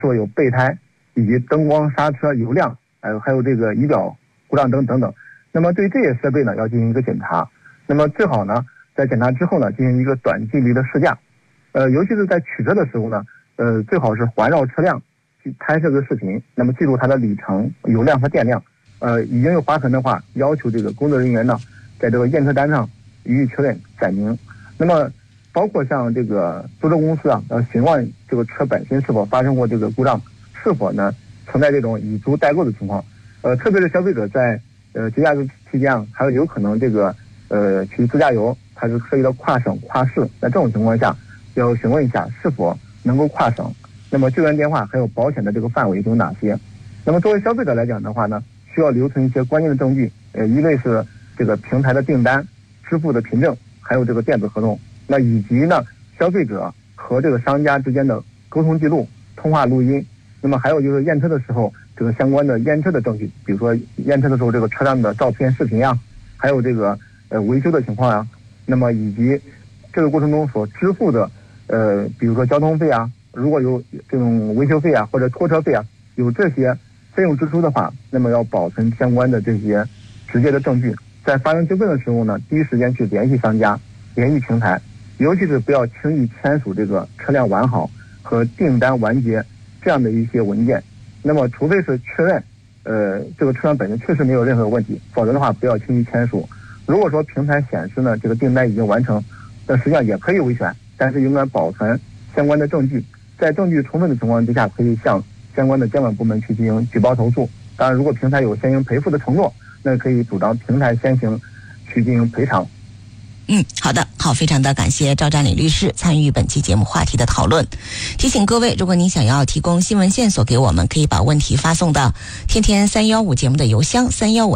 说有备胎以及灯光、刹车、油量，还有这个仪表故障灯等等。那么对这些设备呢要进行一个检查，那么最好呢在检查之后呢进行一个短距离的试驾，尤其是在取车的时候呢，最好是环绕车辆去拍摄个视频，那么记录它的里程、油量和电量。已经有划痕的话，要求这个工作人员呢，在这个验车单上予以确认载明。那么，包括像这个租车公司啊，要询问这个车本身是否发生过这个故障，是否呢存在这种以租代购的情况。特别是消费者在节假日期间啊，还有可能这个去自驾游，它是涉及到跨省跨市，在这种情况下，要询问一下是否能够跨省。那么救援电话还有保险的这个范围有哪些？那么作为消费者来讲的话呢，需要留存一些关键的证据，一类是这个平台的订单、支付的凭证，还有这个电子合同，那以及呢消费者和这个商家之间的沟通记录、通话录音，那么还有就是验车的时候这个相关的验车的证据，比如说验车的时候这个车辆的照片、视频啊，还有这个维修的情况啊，那么以及这个过程中所支付的比如说交通费啊，如果有这种维修费啊或者拖车费啊，有这些费用支出的话，那么要保存相关的这些直接的证据，在发生纠纷的时候呢，第一时间去联系商家、联系平台，尤其是不要轻易签署这个车辆完好和订单完结这样的一些文件。那么，除非是确认，这个车辆本身确实没有任何问题，否则的话不要轻易签署。如果说平台显示呢这个订单已经完成，那实际上也可以维权，但是应该保存相关的证据，在证据充分的情况之下，可以向相关的监管部门去进行举报投诉。当然，如果平台有先行赔付的承诺，那可以主张平台先行去进行赔偿。 好的，好，非常的感谢赵占领律师参与本期节目话题的讨论。提醒各位，如果您想要提供新闻线索给我们，可以把问题发送到天天315节目的邮箱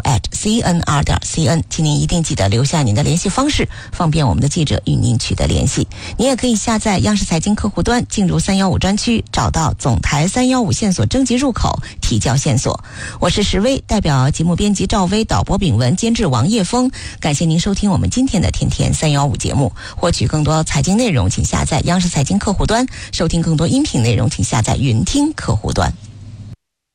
315@cnr.cn，请您一定记得留下您的联系方式，方便我们的记者与您取得联系。您也可以下载央视财经客户端，进入315专区，找到总台315线索征集入口，提交线索。我是石薇，代表节目编辑赵薇、导播炳文、监制王叶峰，感谢您收听我们今天的天天315节目。获取更多财经内容，请下载央视财经客户端；收听更多音频内容，请下载云听客户端。